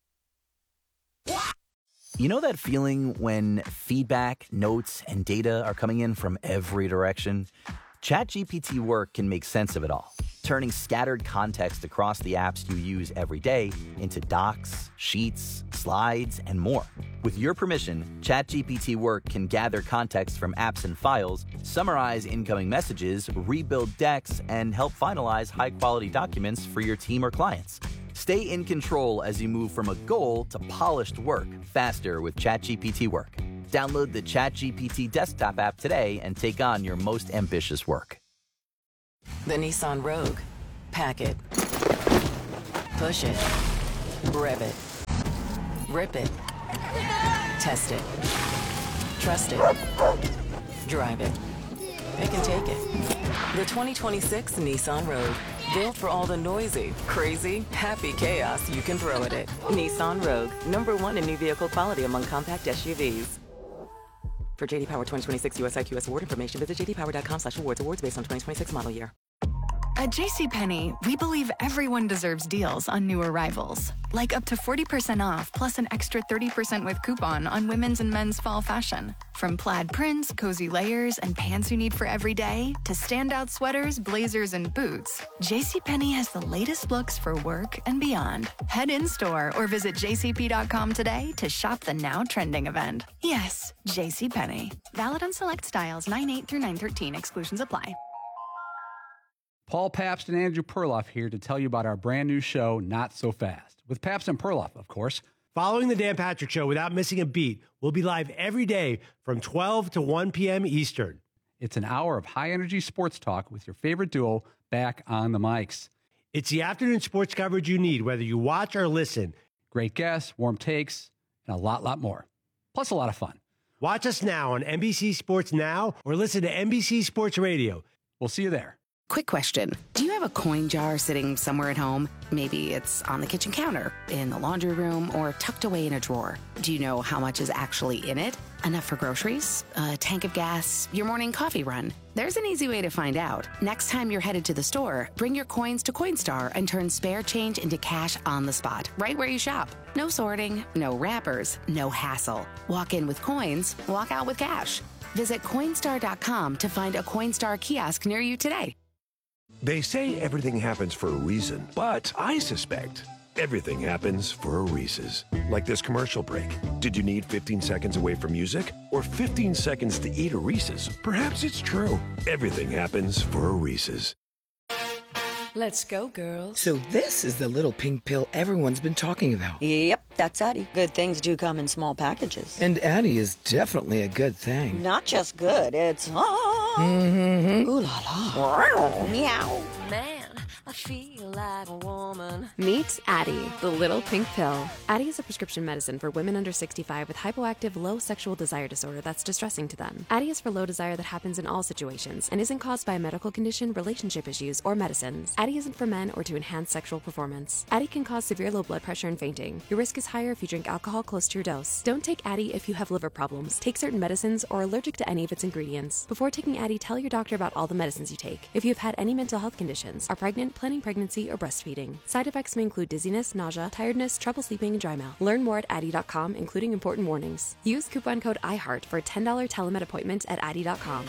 Speaker 17: You know that feeling when feedback, notes, and data are coming in from every direction? ChatGPT Work can make sense of it all, turning scattered context across the apps you use every day into docs, sheets, slides, and more. With your permission, ChatGPT Work can gather context from apps and files, summarize incoming messages, rebuild decks, and help finalize high-quality documents for your team or clients. Stay in control as you move from a goal to polished work faster with ChatGPT Work. Download the ChatGPT desktop app today and take on your most ambitious work.
Speaker 18: The Nissan Rogue. Pack it. Push it. Rev it. Rip it. Test it. Trust it. Drive it. It can take it. The 2026 Nissan Rogue. Built for all the noisy, crazy, happy chaos you can throw at it. Nissan Rogue. #1 in new vehicle quality among compact SUVs. For JD Power 2026 US IQS award information, visit jdpower.com/awards. Awards based on 2026 model year.
Speaker 7: At JCPenney, we believe everyone deserves deals on new arrivals. Like up to 40% off, plus an extra 30% with coupon on women's and men's fall fashion. From plaid prints, cozy layers, and pants you need for every day, to standout sweaters, blazers, and boots, JCPenney has the latest looks for work and beyond. Head in-store or visit jcp.com today to shop the now trending event. Yes, JCPenney. Valid on select styles 9/8 through 9/13. Exclusions apply.
Speaker 10: Paul Pabst and Andrew Perloff here to tell you about our brand new show, Not So Fast, with Pabst and Perloff, of course.
Speaker 11: Following the Dan Patrick Show without missing a beat, we'll be live every day from 12 to 1 p.m. Eastern.
Speaker 10: It's an hour of high-energy sports talk with your favorite duo back on the mics.
Speaker 11: It's the afternoon sports coverage you need, whether you watch or listen.
Speaker 10: Great guests, warm takes, and a lot more. Plus a lot of fun.
Speaker 11: Watch us now on NBC Sports Now or listen to NBC Sports Radio.
Speaker 10: We'll see you there.
Speaker 15: Quick question. Do you have a coin jar sitting somewhere at home? Maybe it's on the kitchen counter, in the laundry room, or tucked away in a drawer. Do you know how much is actually in it? Enough for groceries? A tank of gas? Your morning coffee run? There's an easy way to find out. Next time you're headed to the store, bring your coins to Coinstar and turn spare change into cash on the spot, right where you shop. No sorting, no wrappers, no hassle. Walk in with coins, walk out with cash. Visit Coinstar.com to find a Coinstar kiosk near you today.
Speaker 24: They say everything happens for a reason, but I suspect everything happens for a Reese's. Like this commercial break. Did you need 15 seconds away from music? Or 15 seconds to eat a Reese's? Perhaps it's true. Everything happens for a Reese's.
Speaker 25: Let's go, girls.
Speaker 26: So this is the little pink pill everyone's been talking about.
Speaker 27: Yep, that's Addie. Good things do come in small packages.
Speaker 26: And Addie is definitely a good thing.
Speaker 27: Not just good, it's...
Speaker 26: Ooh la la.
Speaker 27: Meow.
Speaker 28: Man, I feel like a woman.
Speaker 29: Meet Addie, the little pink pill. Addie is a prescription medicine for women under 65 with hypoactive low sexual desire disorder that's distressing to them. Addie is for low desire that happens in all situations and isn't caused by a medical condition, relationship issues, or medicines. Addie isn't for men or to enhance sexual performance. Addie can cause severe low blood pressure and fainting. Your risk is higher if you drink alcohol close to your dose. Don't take Addie if you have liver problems, take certain medicines, or are allergic to any of its ingredients. Before taking Addie, tell your doctor about all the medicines you take. If you have had any mental health conditions, are pregnant, planning pregnancy, or breastfeeding. Side effects may include dizziness, nausea, tiredness, trouble sleeping, and dry mouth. Learn more at Addie.com, including important warnings. Use coupon code IHEART for a $10 telemed appointment at Addie.com.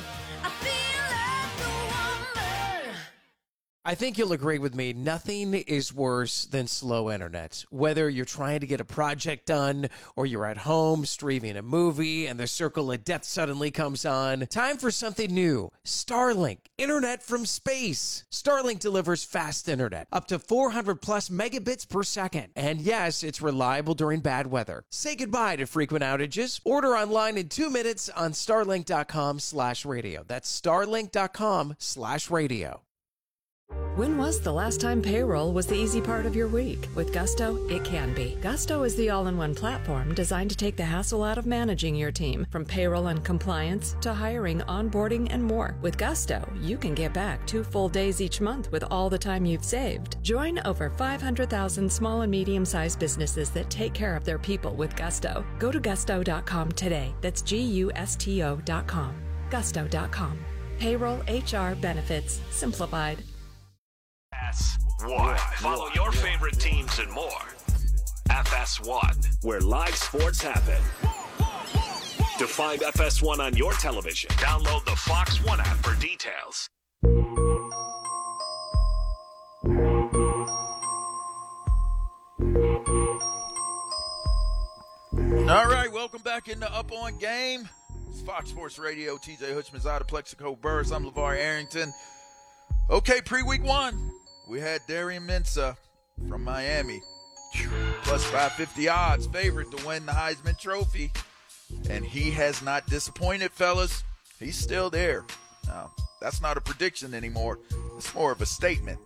Speaker 30: I think you'll agree with me, nothing is worse than slow internet. Whether you're trying to get a project done or you're at home streaming a movie and the circle of death suddenly comes on, time for something new. Starlink, internet from space. Starlink delivers fast internet, up to 400 plus megabits per second. And yes, it's reliable during bad weather. Say goodbye to frequent outages. Order online in 2 minutes on starlink.com/radio. That's starlink.com/radio.
Speaker 20: When was the last time payroll was the easy part of your week? With Gusto, it can be. Gusto is the all-in-one platform designed to take the hassle out of managing your team, from payroll and compliance to hiring, onboarding, and more. With Gusto, you can get back 2 full days each month with all the time you've saved. Join over 500,000 small and medium-sized businesses that take care of their people with Gusto. Go to gusto.com today. That's GUSTO.com. Gusto.com. Payroll, HR, benefits, simplified.
Speaker 22: FS1. Follow your favorite teams and more. FS1, where live sports happen. To find FS1 on your television, download the Fox One app for details.
Speaker 1: All right, welcome back into Up On Game. It's Fox Sports Radio. TJ Hutchman's out of Plexico Burris. I'm LeVar Arrington. Okay, pre-week 1, we had Darian Mensah from Miami. Plus 550 odds, favorite to win the Heisman Trophy. And he has not disappointed, fellas. He's still there. Now, that's not a prediction anymore. It's more of a statement.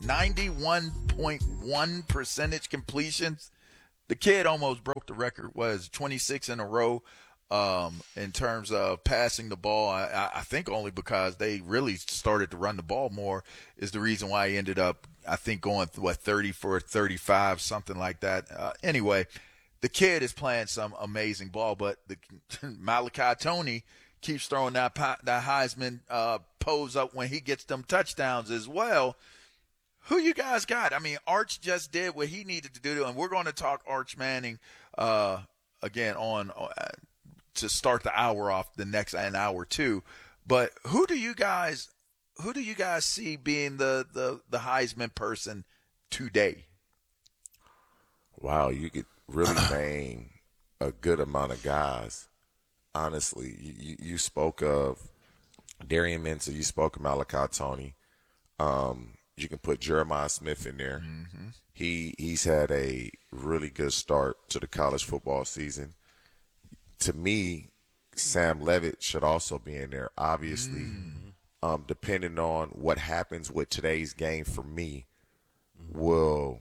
Speaker 1: 91.1% completions. The kid almost broke the record, was 26 in a row in terms of passing the ball. I think only because they really started to run the ball more is the reason why he ended up, I think, going, 30 for 35, something like that. Anyway, the kid is playing some amazing ball, but Malachi Tony keeps throwing that Heisman pose up when he gets them touchdowns as well. Who you guys got? I mean, Arch just did what he needed to do, and we're going to talk Arch Manning again on to start the hour off, the next an hour too. But who do you guys see being the Heisman person today?
Speaker 2: Wow, you could really name a good amount of guys. Honestly, you spoke of Darian Mensah, you spoke of Malachi Tony. You can put Jeremiah Smith in there. Mm-hmm. He's had a really good start to the college football season. To me, Sam Levitt should also be in there. Obviously, depending on what happens with today's game for me, will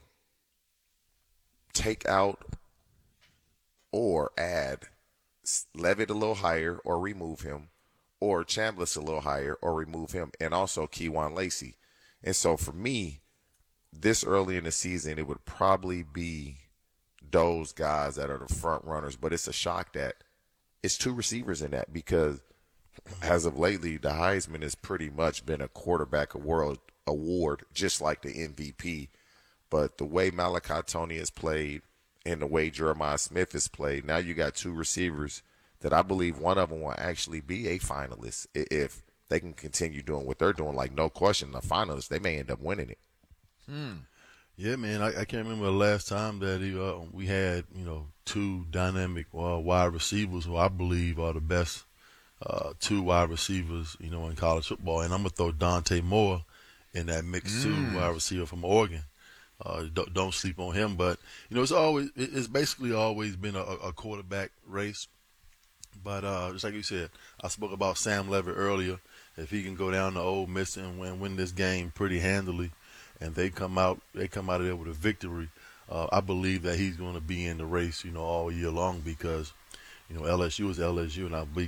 Speaker 2: take out or add Levitt a little higher or remove him, or Chambliss a little higher or remove him, and also Kejuan Lacey. And so for me, this early in the season, it would probably be those guys that are the front runners. But it's a shock that it's 2 receivers in that, because as of lately, the Heisman has pretty much been a quarterback award, just like the MVP. But the way Malachi Tony has played and the way Jeremiah Smith has played, now you got 2 receivers that I believe one of them will actually be a finalist if they can continue doing what they're doing. Like, no question, the finalists, they may end up winning it.
Speaker 3: Yeah, man, I can't remember the last time that we had, 2 dynamic wide receivers who I believe are the best 2 wide receivers, in college football. And I'm going to throw Dante Moore in that mix too, wide receiver from Oregon. Don't sleep on him. But, it's basically always been a quarterback race. But just like you said, I spoke about Sam Levitt earlier. If he can go down to Ole Miss and win this game pretty handily, and they come out of there with a victory, I believe that he's going to be in the race, all year long, because, LSU is LSU, and I believe,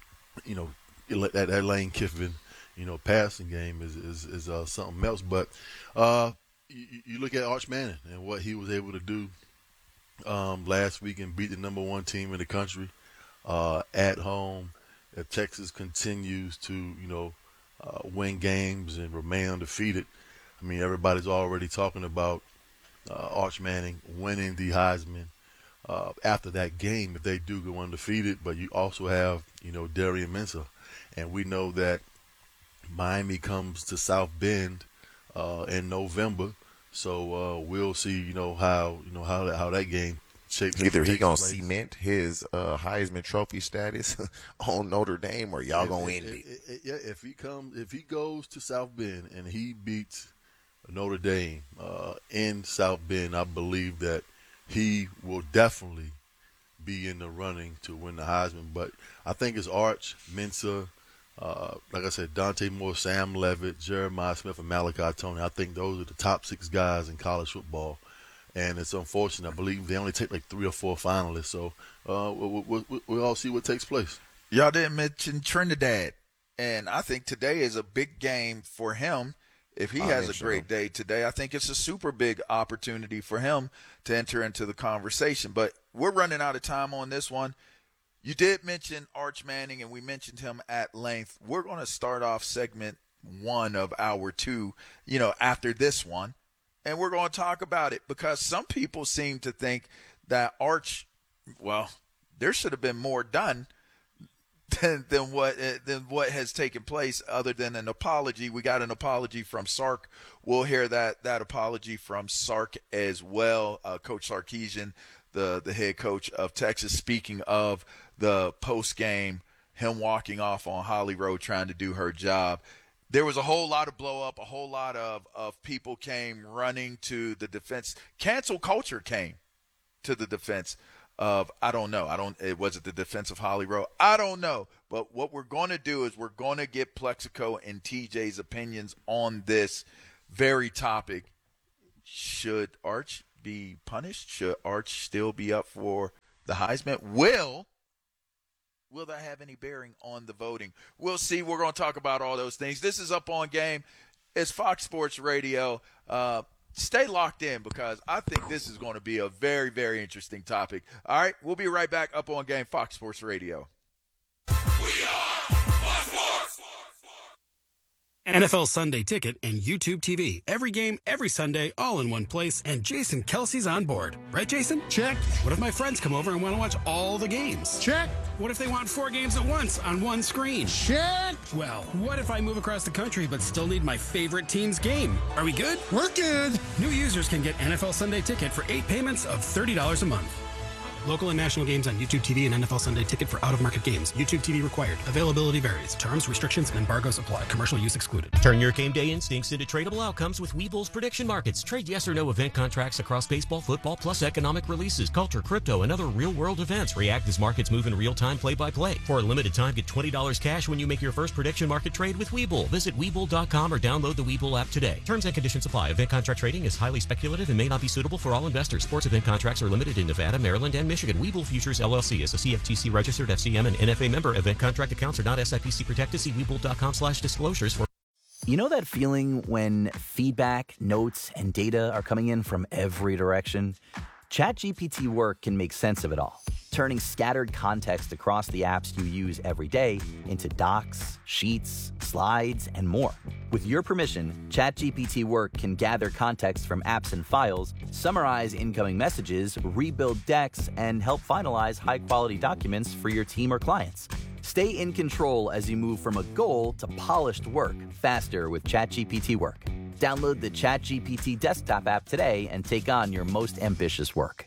Speaker 3: that Lane Kiffin, passing game is something else. But you look at Arch Manning and what he was able to do last week and beat the number 1 team in the country at home. Texas continues to, win games and remain undefeated. I mean, everybody's already talking about Arch Manning winning the Heisman after that game if they do go undefeated. But you also have, Darian Mensah, and we know that Miami comes to South Bend in November. So we'll see, how that game shapes.
Speaker 2: Either he gonna cement his Heisman Trophy status on Notre Dame, or y'all gonna end it.
Speaker 3: Yeah, if he goes to South Bend and he beats Notre Dame in South Bend, I believe that he will definitely be in the running to win the Heisman. But I think it's Arch, Mensah, like I said, Dante Moore, Sam Levitt, Jeremiah Smith, and Malachi Tony. I think those are the top 6 guys in college football. And it's unfortunate. I believe they only take like 3 or 4 finalists. So we'll all see what takes place.
Speaker 1: Y'all didn't mention Trinidad. And I think today is a big game for him. If he has a great day today, I think it's a super big opportunity for him to enter into the conversation. But we're running out of time on this one. You did mention Arch Manning, and we mentioned him at length. We're going to start off segment 1 of hour 2, after this one. And we're going to talk about it because some people seem to think that Arch, there should have been more done than what has taken place, other than an apology. We got an apology from Sark. We'll hear that apology from Sark as well. Coach Sarkisian, the head coach of Texas, speaking of the post game, him walking off on Holly Rowe trying to do her job. There was a whole lot of blow up. A whole lot of people came running to the defense. Cancel culture came to the defense of, was it the defense of Holly Rowe? I don't know. But what we're going to do is we're going to get Plexico and TJ's opinions on this very topic. Should Arch be punished? Should Arch still be up for the Heisman? Will that have any bearing on the voting? We'll see. We're going to talk about all those things. This is Up On Game. It's Fox Sports Radio. Stay locked in, because I think this is going to be a very, very interesting topic. All right, we'll be right back. Up On Game, Fox Sports Radio.
Speaker 4: NFL Sunday Ticket and YouTube TV. Every game, every Sunday, all in one place, and Jason Kelsey's on board. Right, Jason? Check. What if my friends come over and want to watch all the games? Check. What if they want 4 games at once on one screen? Check. Well, what if I move across the country but still need my favorite team's game? Are we good? We're good. New users can get NFL Sunday Ticket for 8 payments of $30 a month. Local and national games on YouTube TV and NFL Sunday Ticket for out-of-market games. YouTube TV required. Availability varies. Terms, restrictions, and embargoes apply. Commercial use excluded.
Speaker 5: Turn your game day instincts into tradable outcomes with Webull's prediction markets. Trade yes or no event contracts across baseball, football, plus economic releases, culture, crypto, and other real-world events. React as markets move in real-time, play-by-play. For a limited time, get $20 cash when you make your first prediction market trade with Webull. Visit Webull.com or download the Webull app today. Terms and conditions apply. Event contract trading is highly speculative and may not be suitable for all investors. Sports event contracts are limited in Nevada, Maryland, and Michigan. Webull Futures LLC is a CFTC registered FCM and NFA member. Event contract accounts are not SIPC protected. See Webull.com/disclosures for.
Speaker 17: You know that feeling when feedback, notes, and data are coming in from every direction? ChatGPT Work can make sense of it all, turning scattered context across the apps you use every day into docs, sheets, slides, and more. With your permission, ChatGPT Work can gather context from apps and files, summarize incoming messages, rebuild decks, and help finalize high-quality documents for your team or clients. Stay in control as you move from a goal to polished work faster with ChatGPT Work. Download the ChatGPT desktop app today and take on your most ambitious work.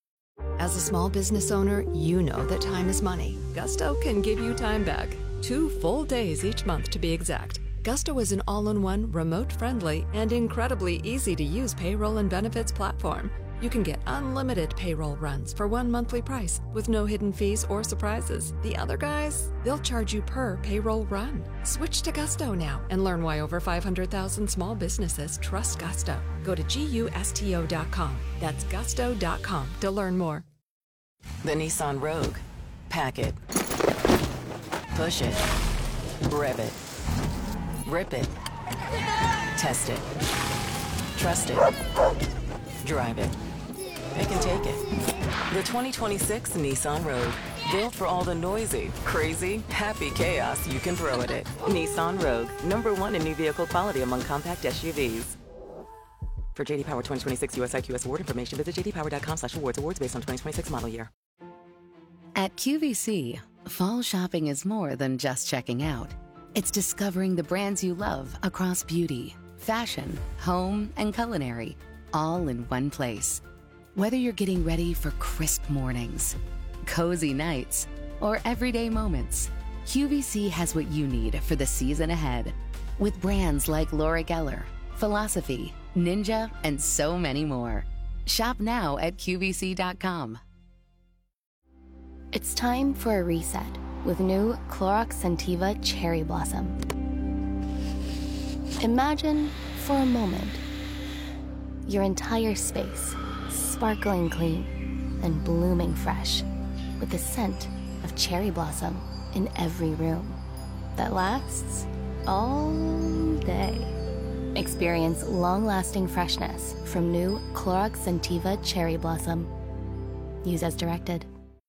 Speaker 25: As a small business owner, you know that time is money. Gusto can give you time back. 2 full days each month, to be exact. Gusto is an all-in-one, remote-friendly, and incredibly easy-to-use payroll and benefits platform. You can get unlimited payroll runs for one monthly price with no hidden fees or surprises. The other guys, they'll charge you per payroll run. Switch to Gusto now and learn why over 500,000 small businesses trust Gusto. Go to GUSTO.com. That's gusto.com to learn more.
Speaker 18: The Nissan Rogue. Pack it. Push it. Rev it. Rip it. Test it. Trust it. Drive it. Pick and take it. The 2026 Nissan Rogue. Built for all the noisy, crazy, happy chaos you can throw at it. Nissan Rogue. #1 in new vehicle quality among compact SUVs. For JD Power 2026 US IQS award information, visit jdpower.com/awards. Awards based on 2026 model year.
Speaker 15: At QVC, fall shopping is more than just checking out. It's discovering the brands you love across beauty, fashion, home, and culinary, all in one place. Whether you're getting ready for crisp mornings, cozy nights, or everyday moments, QVC has what you need for the season ahead. With brands like Laura Geller, Philosophy, Ninja, and so many more. Shop now at QVC.com.
Speaker 6: It's time for a reset with new Clorox Scentiva Cherry Blossom. Imagine for a moment your entire space sparkling clean and blooming fresh with the scent of cherry blossom in every room that lasts all day. Experience long-lasting freshness from new Clorox Scentiva Cherry Blossom. Use as directed.
Speaker 20: It's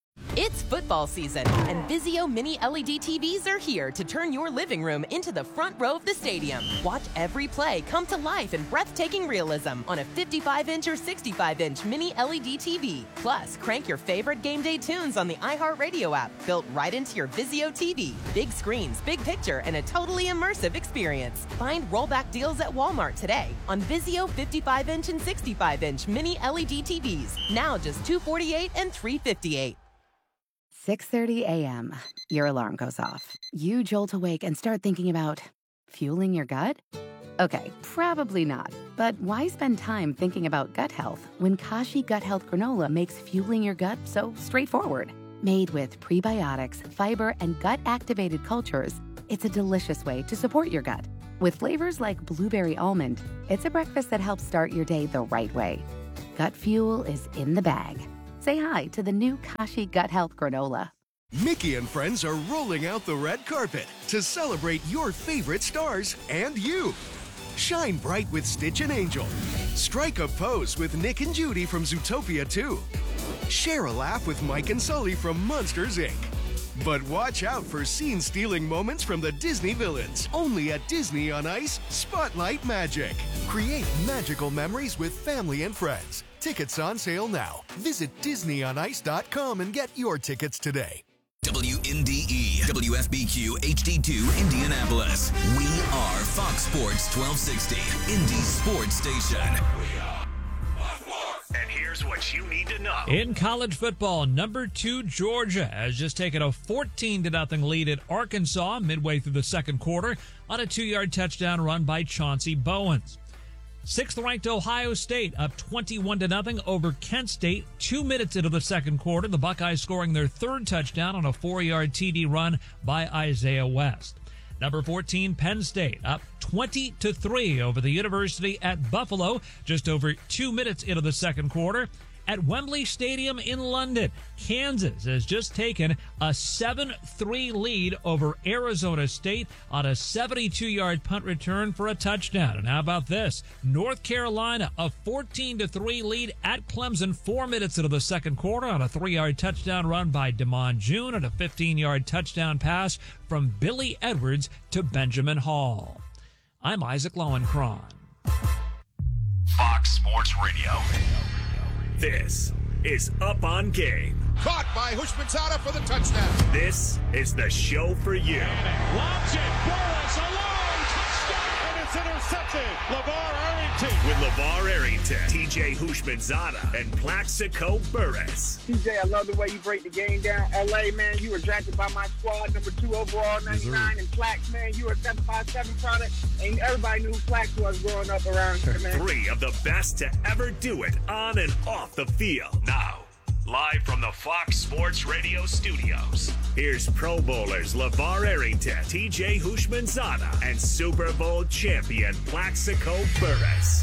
Speaker 20: It's football season, and Vizio Mini LED TVs are here to turn your living room into the front row of the stadium. Watch every play come to life in breathtaking realism on a 55-inch or 65-inch Mini LED TV. Plus, crank your favorite game day tunes on the iHeartRadio app, built right into your Vizio TV. Big screens, big picture, and a totally immersive experience. Find rollback deals at Walmart today on Vizio 55-inch and 65-inch Mini LED TVs. Now just $248 and $358.
Speaker 15: 6:30 a.m. Your alarm goes off. You jolt awake and start thinking about fueling your gut? Okay, probably not. But why spend time thinking about gut health when Kashi Gut Health Granola makes fueling your gut so straightforward? Made with prebiotics, fiber, and gut-activated cultures, it's a delicious way to support your gut. With flavors like blueberry almond, it's a breakfast that helps start your day the right way. Gut fuel is in the bag. Say hi to the new Kashi Gut Health Granola.
Speaker 7: Mickey and friends are rolling out the red carpet to celebrate your favorite stars and you. Shine bright with Stitch and Angel. Strike a pose with Nick and Judy from Zootopia 2. Share a laugh with Mike and Sully from Monsters, Inc. But watch out for scene-stealing moments from the Disney villains. Only at Disney on Ice, Spotlight Magic. Create magical memories with family and friends. Tickets on sale now. Visit DisneyOnIce.com and get your tickets today.
Speaker 8: WNDE, WFBQ, HD2, Indianapolis. We are Fox Sports 1260, Indy Sports Station.
Speaker 22: And here's what you need to know.
Speaker 9: In college football, number 2 Georgia has just taken a 14-0 lead at Arkansas midway through the second quarter on a 2-yard touchdown run by Chauncey Bowens. 6th-ranked Ohio State up 21-0 over Kent State 2 minutes into the second quarter. The Buckeyes scoring their third touchdown on a 4-yard TD run by Isaiah West. Number 14, Penn State, up 20-3 over the University at Buffalo, just over 2 minutes into the second quarter. At Wembley Stadium in London, Kansas has just taken a 7-3 lead over Arizona State on a 72-yard punt return for a touchdown. And how about this? North Carolina, a 14-3 lead at Clemson 4 minutes into the second quarter on a 3-yard touchdown run by Damon June and a 15-yard touchdown pass from Billy Edwards to Benjamin Hall. I'm Isaac Lowenkron.
Speaker 22: Fox Sports Radio. This is Up on Game.
Speaker 12: Caught by Hushmanzada for the touchdown.
Speaker 22: This is the show for you.
Speaker 12: Lobs it. Burris alone. Touchdown. And it's intercepted. LeVar Arrington.
Speaker 22: With LeVar Arrington, TJ Hushmanzada, and Plaxico Burris.
Speaker 13: TJ, I love the way you break the game down. LA, man, you were drafted by my squad, number 2 overall, 99. And Plax, man, you were a 757 product. And everybody knew who Plax was growing up around here, man.
Speaker 22: 3 of the best to ever do it on and off the field. Now, live from the Fox Sports Radio studios, here's Pro Bowlers LeVar Arrington, TJ Hushmanzada, and Super Bowl champion Plaxico Burris.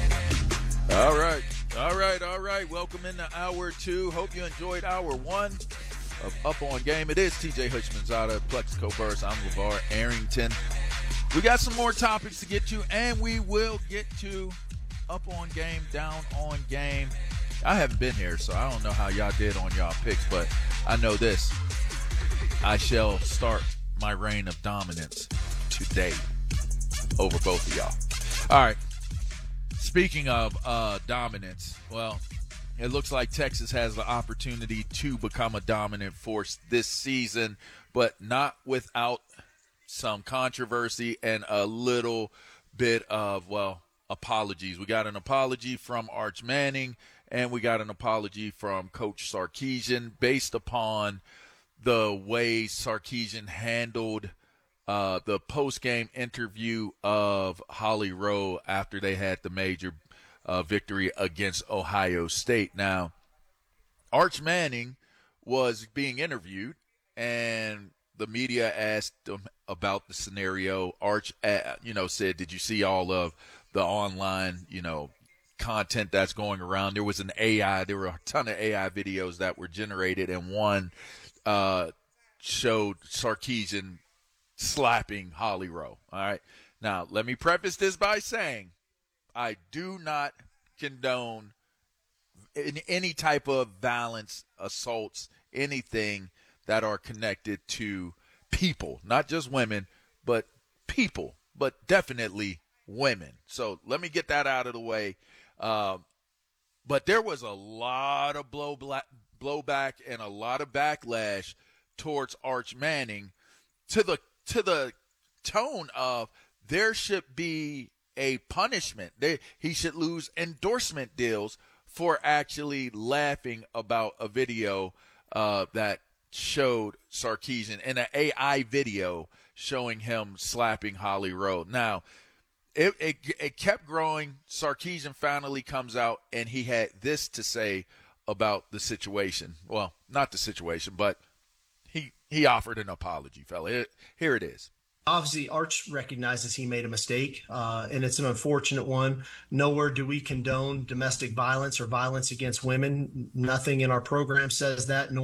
Speaker 1: All right. Welcome into hour 2. Hope you enjoyed hour 1 of Up on Game. It is TJ Hushmanzada, Plaxico Burris. I'm LeVar Arrington. We got some more topics to get to, and we will get to Up on Game, Down on Game. I haven't been here, so I don't know how y'all did on y'all picks, but I know this. I shall start my reign of dominance today over both of y'all. All right. Speaking of dominance, well, it looks like Texas has the opportunity to become a dominant force this season, but not without some controversy and a little bit of, well, apologies. We got an apology from Arch Manning, and we got an apology from Coach Sarkisian based upon the way Sarkisian handled the post-game interview of Holly Rowe after they had the major victory against Ohio State. Now, Arch Manning was being interviewed, and the media asked him about the scenario. Arch, said, did you see all of the online, content that's going around? There was there were a ton of AI videos that were generated, and one showed Sarkisian slapping Holly Rowe. All right. Now, let me preface this by saying I do not condone any type of violence, assaults, anything that are connected to people, not just women, but people, but definitely women. So let me get that out of the way. But there was a lot of blowback and a lot of backlash towards Arch Manning to the tone of there should be a punishment. He should lose endorsement deals for actually laughing about a video that showed Sarkisian in an AI video showing him slapping Holly Rowe. Now, it kept growing. Sarkisian finally comes out, and he had this to say about the situation. Well, not the situation, but he offered an apology, fella. Here it is.
Speaker 10: Obviously, Arch recognizes he made a mistake, and it's an unfortunate one. Nowhere do we condone domestic violence or violence against women. Nothing in our program says that, nor